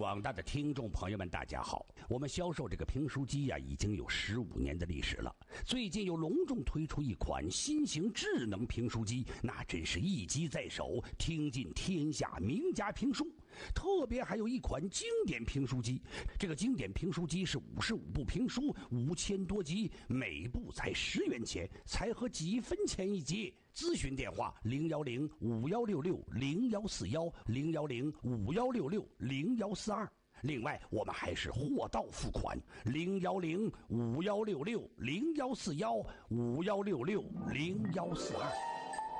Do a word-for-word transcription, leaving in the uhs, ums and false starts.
广大的听众朋友们，大家好！我们销售这个评书机呀、啊，已经有十五年的历史了。最近又隆重推出一款新型智能评书机，那真是一机在手，听尽天下名家评书。特别还有一款经典评书机，这个经典评书机是五十五部评书，五千多集，每部才十元钱，才合几分钱一集。咨询电话零幺零五幺六六零幺四幺零幺零五幺六六零幺四二。另外，我们还是货到付款，零幺零五幺六六零幺四幺五幺六六零幺四二。